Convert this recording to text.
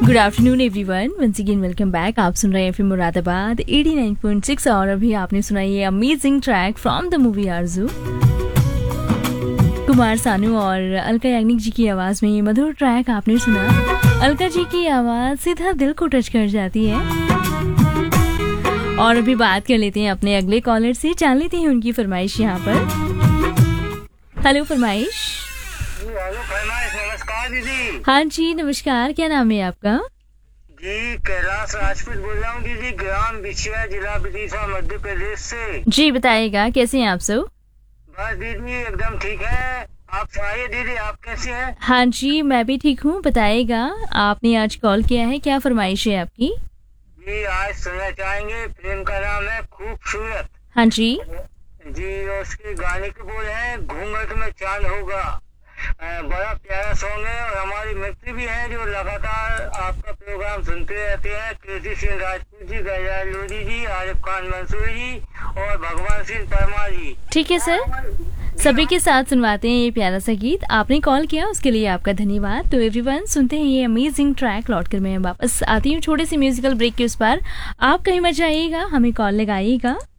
Good afternoon everyone, once again welcome back. आप सुन रहे हैं फिल्म मुरादाबाद 89.6 और अभी आपने सुना ये amazing track from the movie आरज़ू। कुमार सानू और अलका याग्निक जी की आवाज़ में ये मधुर ट्रैक आपने सुना। अलका जी की आवाज़ सीधा दिल को टच कर जाती है। और अभी बात कर लेते हैं अपने अगले कॉलर से, जान लेते हैं उनकी फरमाइश यहाँ पर। हेलो फरमाइश। नमस्कार दीदी। हाँ जी नमस्कार, क्या नाम है आपका? जी कैलाश राजपूत बोल रहा हूँ दीदी, ग्राम बिछिया, जिला विदिशा, मध्य प्रदेश से। जी बताइएगा, कैसे हैं आप सब? बस दीदी एकदम ठीक है। आप सुनाइए दीदी, आप कैसे हैं? हाँ जी मैं भी ठीक हूँ। बताइएगा, आपने आज कॉल किया है, क्या फरमाइश है आपकी? जी आज सुनना चाहेंगे, फिल्म का नाम है खूबसूरत। हाँ जी जी और उसके गाने के बोल हैं घूंघट में चांद होगा। बड़ा प्यारा सॉन्ग है और हमारी मित्र भी हैं जो लगातार आपका प्रोग्राम सुनते रहते हैं। कृति सिंह राजपूत जी, गजराज लोधी जी, आरिफ खान मंसूर जी और भगवान सिंह परमार जी। ठीक है सर, सभी के साथ सुनवाते हैं ये प्यारा सा गीत। आपने कॉल किया उसके लिए आपका धन्यवाद। तो एवरीवन सुनते हैं ये अमेजिंग ट्रैक। लौट कर मैं वापस आती हूँ छोटे से म्यूजिकल ब्रेक के उस पर। आप कहीं मत जाइएगा, हमें कॉल लगाइएगा।